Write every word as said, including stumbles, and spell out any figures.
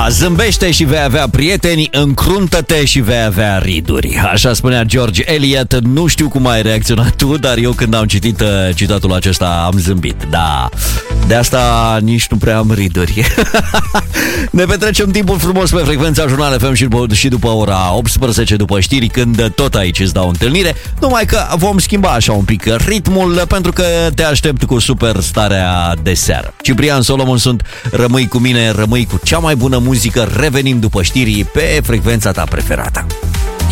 Da, zâmbește și vei avea prieteni, încruntă-te și vei avea riduri. Așa spunea George Eliot. Nu știu cum ai reacționat tu, dar eu când am citit uh, citatul acesta am zâmbit. Da, de asta nici nu prea am riduri. Ne petrecem timpul frumos pe frecvența Jurnal F M și după, și după ora optsprezece, după știri, când tot aici îți dau întâlnire. Numai că vom schimba așa un pic ritmul, pentru că te aștept cu superstarea de seară. Ciprian Solomon sunt, rămâi cu mine, rămâi cu cea mai bună muzică. Revenim după știri pe frecvența ta preferată.